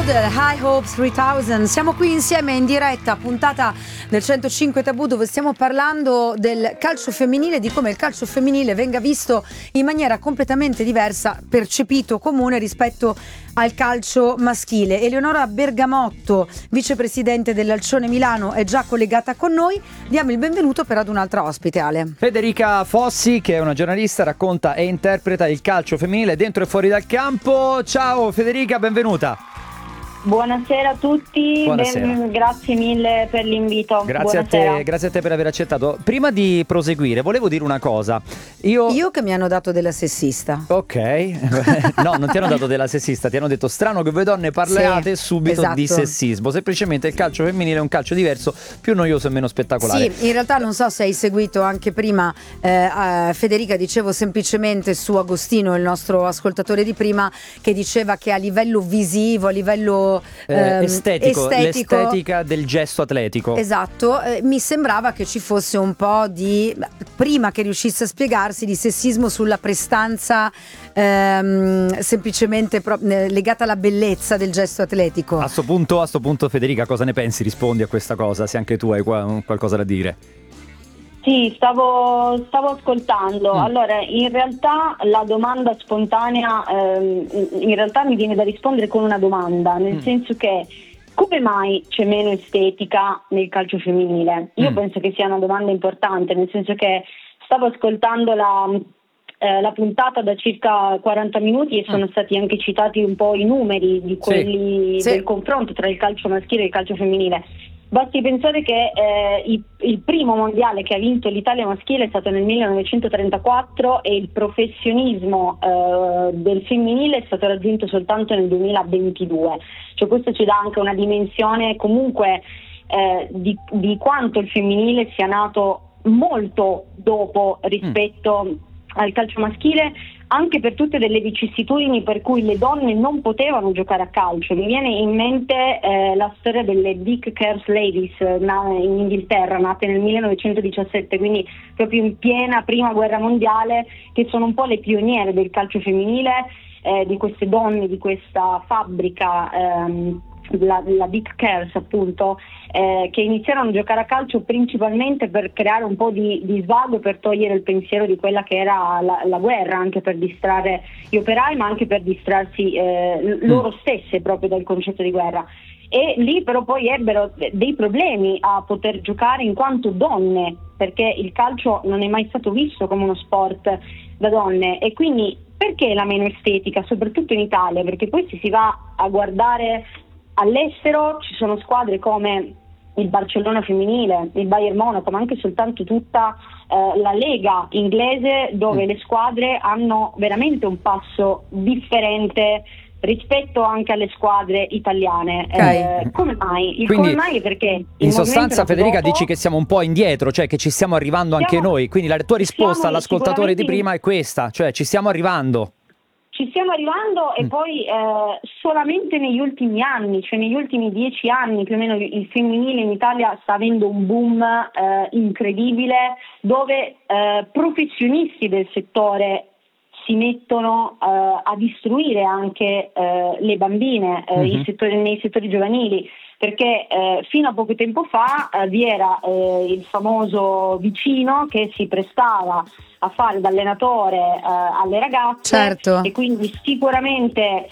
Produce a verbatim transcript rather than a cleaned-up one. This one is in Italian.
Good, High Hopes tremila. Siamo qui insieme in diretta, puntata del centocinque Tabù, dove stiamo parlando del calcio femminile, di come il calcio femminile venga visto in maniera completamente diversa, percepito comune rispetto al calcio maschile. Eleonora Bergamotto, vicepresidente dell'Alcione Milano, è già collegata con noi. Diamo il benvenuto per ad un'altra ospite, Ale. Federica Fossi, che è una giornalista, racconta e interpreta il calcio femminile dentro e fuori dal campo. Ciao Federica, benvenuta. Buonasera a tutti. Buonasera. Ben, grazie mille per l'invito. Grazie a, te, grazie a te per aver accettato. Prima di proseguire volevo dire una cosa. Io, Io che mi hanno dato della sessista. Ok. No, non ti hanno dato della sessista, ti hanno detto strano che voi donne parliate sì, subito esatto. di sessismo. Semplicemente il calcio femminile è un calcio diverso, più noioso e meno spettacolare. Sì, in realtà non so se hai seguito anche prima eh, eh, Federica, dicevo semplicemente su Agostino, il nostro ascoltatore di prima, che diceva che a livello visivo, a livello Eh, estetico, estetico, l'estetica del gesto atletico. Esatto, eh, mi sembrava che ci fosse un po' di, prima che riuscisse a spiegarsi, di sessismo sulla prestanza ehm, semplicemente pro- legata alla bellezza del gesto atletico. A sto punto, a sto punto Federica, cosa ne pensi? Rispondi a questa cosa, se anche tu hai qua- qualcosa da dire. Sì, stavo, stavo ascoltando. Mm. Allora, in realtà la domanda spontanea, ehm, in realtà mi viene da rispondere con una domanda, nel Mm. senso che come mai c'è meno estetica nel calcio femminile? Io Mm. penso che sia una domanda importante, nel senso che stavo ascoltando la, eh, la puntata da circa quaranta minuti e sono Mm. stati anche citati un po' i numeri di quelli Sì. del Sì. confronto tra il calcio maschile e il calcio femminile. Basti pensare che eh, il, il primo mondiale che ha vinto l'Italia maschile è stato nel millenovecentotrentaquattro e il professionismo eh, del femminile è stato raggiunto soltanto nel duemilaventidue. Cioè questo ci dà anche una dimensione comunque eh, di, di quanto il femminile sia nato molto dopo rispetto mm. al calcio maschile, anche per tutte delle vicissitudini per cui le donne non potevano giocare a calcio. Mi viene in mente eh, la storia delle Dick Cares Ladies na- in Inghilterra, nate nel millenovecentodiciassette, quindi proprio in piena prima guerra mondiale, che sono un po' le pioniere del calcio femminile, eh, di queste donne, di questa fabbrica, ehm, la, la Dick Cares appunto, eh, che iniziarono a giocare a calcio principalmente per creare un po' di, di svago, per togliere il pensiero di quella che era la, la guerra, anche per distrarre gli operai, ma anche per distrarsi eh, loro stesse proprio dal concetto di guerra. E lì però poi ebbero dei problemi a poter giocare in quanto donne, perché il calcio non è mai stato visto come uno sport da donne. E quindi perché la meno estetica, soprattutto in Italia? Perché poi se si va a guardare all'estero ci sono squadre come il Barcellona femminile, il Bayern Monaco, ma anche soltanto tutta eh, la Lega inglese, dove mm. le squadre hanno veramente un passo differente rispetto anche alle squadre italiane. Okay. Eh, come mai? Il Quindi, come mai perché in sostanza Federica dopo, dici che siamo un po' indietro, cioè che ci stiamo arrivando anche siamo, noi, quindi la tua risposta all'ascoltatore di prima è questa, cioè ci stiamo arrivando. Ci stiamo arrivando e mm. poi eh, solamente negli ultimi anni, cioè negli ultimi dieci anni più o meno, il femminile in Italia sta avendo un boom eh, incredibile, dove eh, professionisti del settore si mettono eh, a istruire anche eh, le bambine eh, mm-hmm. in settori, nei settori giovanili, perché eh, fino a poco tempo fa eh, vi era eh, il famoso vicino che si prestava a fare da allenatore eh, alle ragazze, certo. e quindi sicuramente